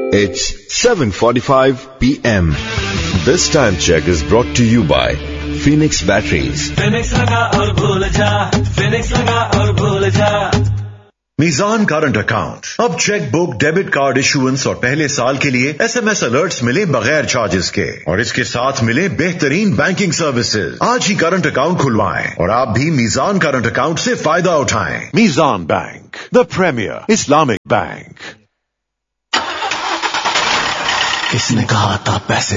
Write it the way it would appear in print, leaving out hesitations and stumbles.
It's 7:45 p.m. This time check is brought to you by Phoenix Batteries. Phoenix लगा और भूल जा, Phoenix लगा और भूल जा। मीज़ान करंट अकाउंट, अब cheque book, debit card issuance और पहले साल के लिए SMS अलर्ट्स मिले बगैर चार्जेस के, और इसके साथ मिले बेहतरीन बैंकिंग सर्विसेज। आज ही करंट अकाउंट खुलवाएं और आप भी मीज़ान करंट अकाउंट से फायदा उठाएं। मीज़ान bank, the premiere Islamic bank. किसने कहा था पैसे